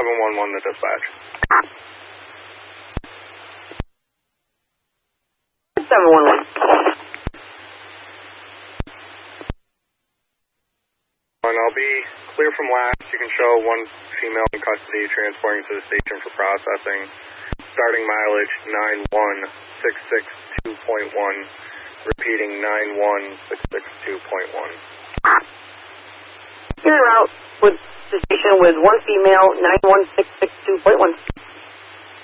711 to dispatch. 711. And I'll be clear from last. You can show one female in custody transporting to the station for processing. Starting mileage 91662.1. Repeating 91662.1. In route with the station with one female, 91662.1.